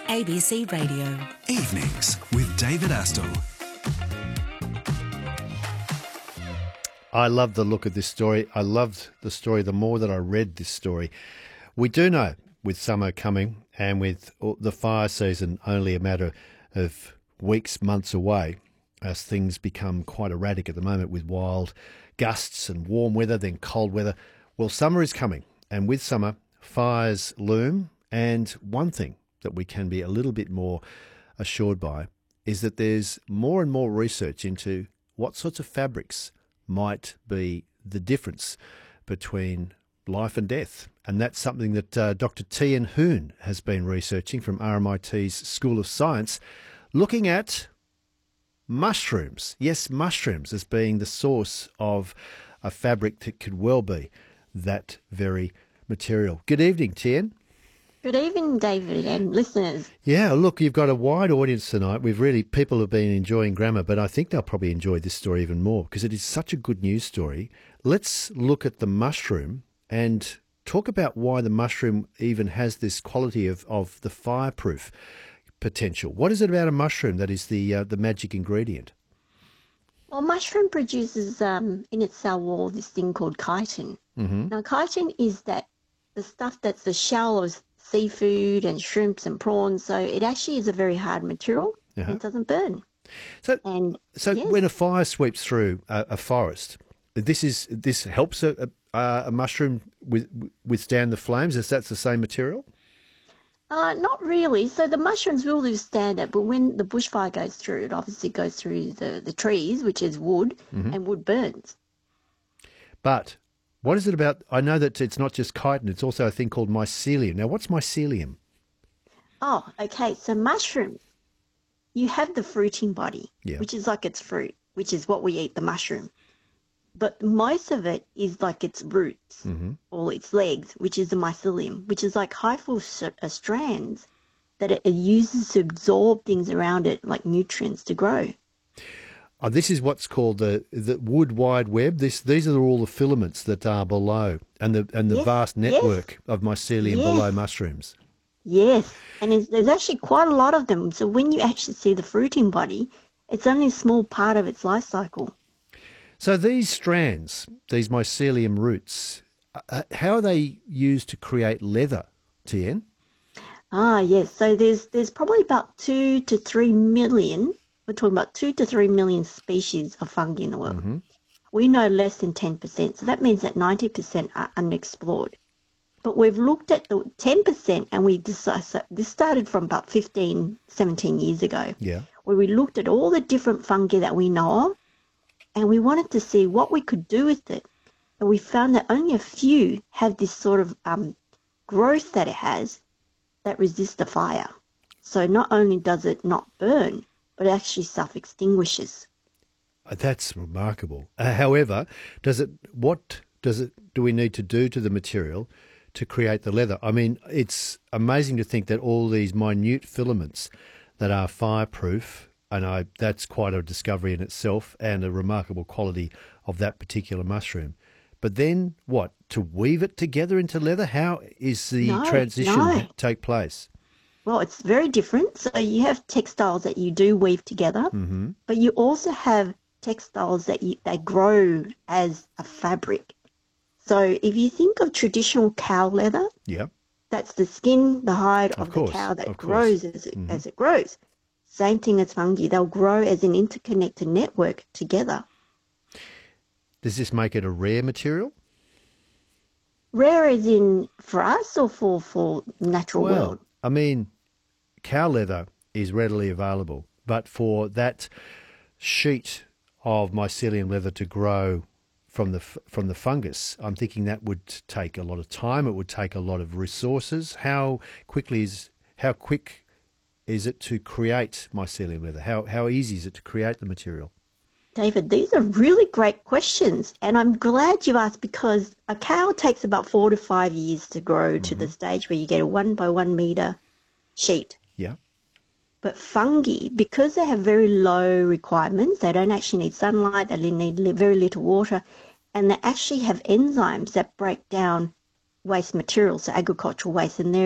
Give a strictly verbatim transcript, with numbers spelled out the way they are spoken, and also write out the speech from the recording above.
A B C Radio. Evenings with David Astle. I love the look of this story. I loved the story the more that I read this story. We do know with summer coming and with the fire season only a matter of weeks, months away, as things become quite erratic at the moment with wild gusts and warm weather, then cold weather. Well, summer is coming, and with summer, fires loom. And one thing that we can be a little bit more assured by is that there's more and more research into what sorts of fabrics might be the difference between life and death. And that's something that uh, Doctor Tien Hoon has been researching from R M I T's School of Science, looking at mushrooms. Yes, mushrooms as being the source of a fabric that could well be that very material. Good evening, Tien. Good evening, David and listeners. Yeah, look, you've got a wide audience tonight. We've really, people have been enjoying grammar, but I think they'll probably enjoy this story even more because it is such a good news story. Let's look at the mushroom and talk about why the mushroom even has this quality of, of the fireproof potential. What is it about a mushroom that is the uh, the magic ingredient? Well, mushroom produces um, in its cell wall this thing called chitin. Mm-hmm. Now, chitin is that the stuff that's the shell of seafood and shrimps and prawns, so it actually is a very hard material. Uh-huh. And it doesn't burn. So, and so yes. when a fire sweeps through a, a forest, this is this helps a, a, a mushroom with, withstand the flames. Is that the same material? Uh, not really. So the mushrooms will withstand it, but when the bushfire goes through, it obviously goes through the, the trees, which is wood, mm-hmm. and wood burns. But what is it about? I know that it's not just chitin, it's also a thing called mycelium. Now, what's mycelium? Oh, okay. So mushrooms, you have the fruiting body, yeah. which is like its fruit, which is what we eat, the mushroom. But most of it is like its roots mm-hmm. or its legs, which is the mycelium, which is like hyphal strands that it uses to absorb things around it, like nutrients, to grow. Oh, this is what's called the the wood wide web. This these are all the filaments that are below, and the and the yes, vast network yes, of mycelium yes. below mushrooms. Yes, and it's, there's actually quite a lot of them. So when you actually see the fruiting body, it's only a small part of its life cycle. So these strands, these mycelium roots, uh, how are they used to create leather, Tien? Ah, yes. So there's there's probably about two to three million. We're talking about two to three million species of fungi in the world. Mm-hmm. We know less than ten percent. So that means that ninety percent are unexplored. But we've looked at the ten percent and we decided, so this started from about fifteen, seventeen years ago, yeah. where we looked at all the different fungi that we know of and we wanted to see what we could do with it. And we found that only a few have this sort of um, growth that it has that resists the fire. So not only does it not burn, but it actually self-extinguishes. That's remarkable. Uh, however, does it? What does it? Do we need to do to the material to create the leather? I mean, it's amazing to think that all these minute filaments that are fireproof, and I, that's quite a discovery in itself, and a remarkable quality of that particular mushroom. But then, what? To weave it together into leather? How is the no, transition no. take place? Well, it's very different. So you have textiles that you do weave together, mm-hmm. but you also have textiles that you, they grow as a fabric. So if you think of traditional cow leather, yeah, that's the skin, the hide of, of course, the cow that of grows as it, mm-hmm. as it grows. Same thing as fungi. They'll grow as an interconnected network together. Does this make it a rare material? Rare as in for us or for, for natural well, world? I mean, cow leather is readily available, but for that sheet of mycelium leather to grow from the from the fungus, I'm thinking that would take a lot of time. It would take a lot of resources. How quickly is how quick is it to create mycelium leather? How how easy is it to create the material? David, these are really great questions, and I'm glad you asked because a cow takes about four to five years to grow mm-hmm. to the stage where you get a one by one meter sheet. Yeah. But fungi, because they have very low requirements, they don't actually need sunlight, they need very little water, and they actually have enzymes that break down waste materials, so agricultural waste, and they're